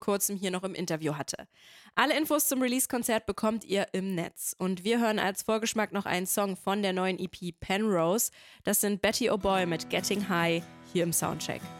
kurzem hier noch im Interview hatte. Alle Infos zum Release-Konzert bekommt ihr im Netz. Und wir hören als Vorgeschmack noch einen Song von der neuen EP Penrose. Das sind Betty O'Boy mit Getting High hier im Soundcheck.